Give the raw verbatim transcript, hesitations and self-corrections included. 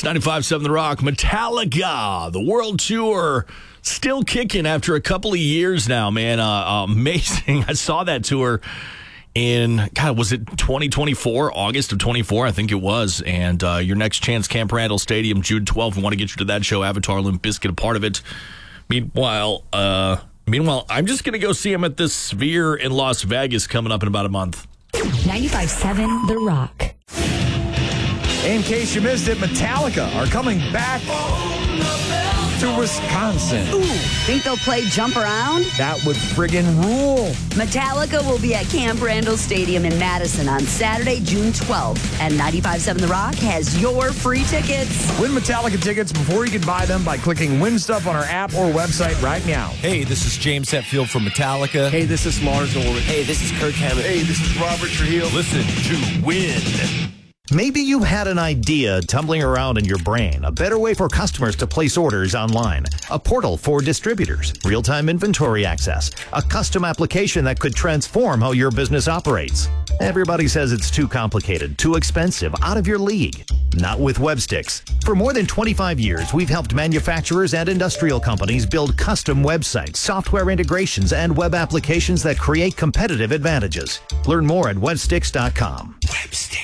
It's ninety-five point seven The Rock. Metallica, the world tour, still kicking after a couple of years now, man. Uh, amazing. I saw that tour in, God, was it twenty twenty-four? August of twenty-four, I think it was. And uh, your next chance, Camp Randall Stadium, June twelfth. We want to get you to that show. Avatar, Limp Bizkit, a part of it. Meanwhile, uh, meanwhile, I'm just going to go see him at the Sphere in Las Vegas coming up in about a month. ninety-five point seven The Rock. In case you missed it, Metallica are coming back to Wisconsin. Ooh, think they'll play Jump Around? That would friggin' rule. Metallica will be at Camp Randall Stadium in Madison on Saturday, June twelfth. And ninety-five point seven The Rock has your free tickets. Win Metallica tickets before you can buy them by clicking Win Stuff on our app or website right now. Hey, this is James Hetfield from Metallica. Hey, this is Lars Ulrich. Hey, this is Kirk Hammett. Hey, this is Robert Trujillo. Listen to Win. Maybe you had an idea tumbling around in your brain, a better way for customers to place orders online, a portal for distributors, real-time inventory access, a custom application that could transform how your business operates. Everybody says it's too complicated, too expensive, out of your league. Not with Websticks. For more than twenty-five years, we've helped manufacturers and industrial companies build custom websites, software integrations, and web applications that create competitive advantages. Learn more at websticks dot com. Websticks.